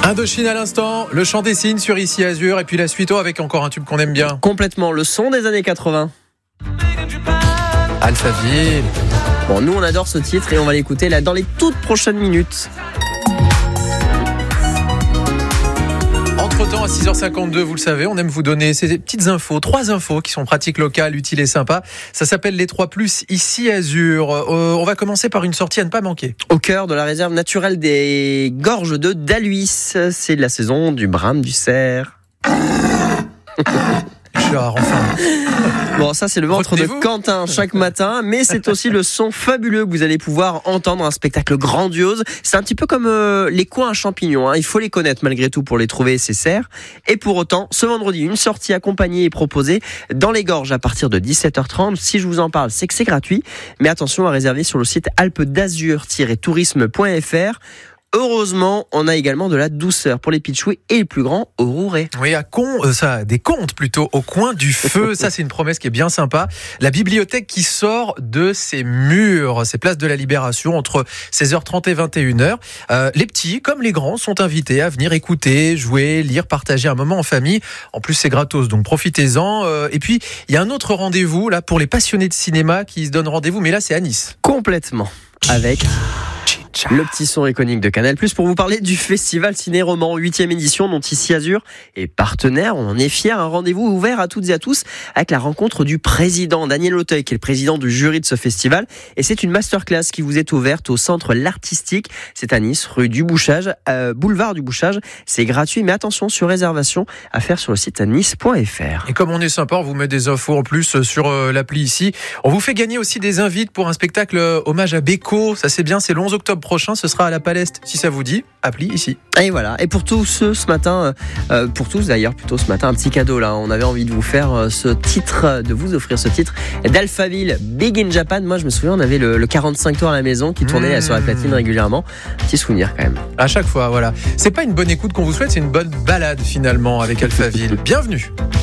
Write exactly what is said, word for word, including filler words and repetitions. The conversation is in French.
Indochine à l'instant, le chant des signes sur Ici Azur et puis la suite avec encore un tube qu'on aime bien. Complètement, le son des années quatre-vingts. Alphaville. Bon, nous on adore ce titre et on va l'écouter là dans les toutes prochaines minutes. Entre-temps, à six heures cinquante-deux, vous le savez, on aime vous donner ces petites infos, trois infos qui sont pratiques, locales, utiles et sympas. Ça s'appelle les trois plus Ici Azur. Euh, on va commencer par une sortie à ne pas manquer. Au cœur de la réserve naturelle des gorges de Daluis, c'est la saison du brame du cerf. Genre, enfin. Bon, ça c'est le ventre de Quentin chaque matin, mais c'est aussi le son fabuleux que vous allez pouvoir entendre, un spectacle grandiose. C'est un petit peu comme euh, les coins à champignons, hein. Il faut les connaître malgré tout pour les trouver, ces cerfs. Et pour autant, ce vendredi, une sortie accompagnée est proposée dans les gorges à partir de dix-sept heures trente. Si je vous en parle, c'est que c'est gratuit, mais attention à réserver sur le site alpes d'azur tiret tourisme point f r. Heureusement, on a également de la douceur pour les pitchouis et les plus grands au Rouret. Oui, à con, euh, ça, des contes plutôt au coin du feu. Ça, c'est une promesse qui est bien sympa. La bibliothèque qui sort de ses murs, c'est place de la Libération entre seize heures trente et vingt et une heures. Euh, les petits comme les grands sont invités à venir écouter, jouer, lire, partager un moment en famille. En plus, c'est gratos, donc profitez-en. Euh, et puis, il y a un autre rendez-vous là pour les passionnés de cinéma qui se donnent rendez-vous, mais là, c'est à Nice. Complètement. Avec le petit son iconique de Canal+, pour vous parler du Festival Ciné-Roman, huitième édition, dont Ici Azur est partenaire. On en est fiers, un rendez-vous ouvert à toutes et à tous avec la rencontre du président, Daniel Auteuil, qui est le président du jury de ce festival. Et c'est une masterclass qui vous est ouverte au Centre L'Artistique. C'est à Nice, rue du Bouchage, euh, boulevard du Bouchage. C'est gratuit, mais attention, sur réservation à faire sur le site nice point f r. Et comme on est sympa, on vous met des infos en plus sur euh, l'appli ici. On vous fait gagner aussi des invites pour un spectacle euh, hommage à Beko. Ça c'est bien, c'est le onze octobre prochain, ce sera à la Paleste. Si ça vous dit, appli ici. Et voilà. Et pour tous ceux ce matin, euh, pour tous d'ailleurs plutôt ce matin, un petit cadeau là. On avait envie de vous faire euh, ce titre, de vous offrir ce titre d'Alphaville, Big in Japan. Moi je me souviens, on avait le, le quarante-cinq tours à la maison qui tournait mmh. là, sur la platine régulièrement. Petit souvenir quand même. À chaque fois, voilà. C'est pas une bonne écoute qu'on vous souhaite, c'est une bonne balade finalement avec Alphaville. Bienvenue.